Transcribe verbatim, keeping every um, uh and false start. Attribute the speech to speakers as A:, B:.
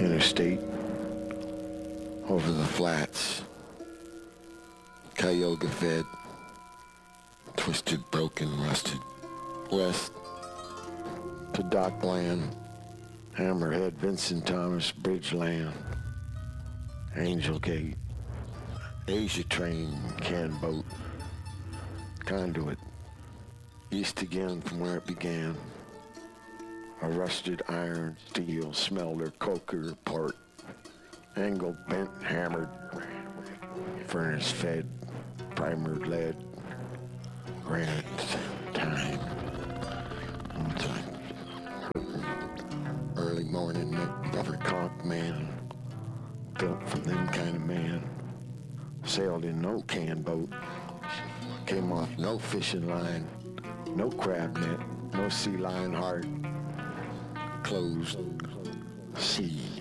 A: interstate, over the flats, Cuyahoga fed, twisted, broken, rusted, west to Dockland, Hammerhead, Vincent Thomas, Bridgeland, Angel Gate, Asia Train, Can Boat, Conduit, east again from where it began. A rusted iron, steel, smelter, coker, port, angled, bent, hammered, furnace fed, primered lead, granite, time, one time. Early morning, neck covered conch man, built from them kind of man, sailed in no can boat, came off no fishing line, no crab net, no sea lion heart, closed sea.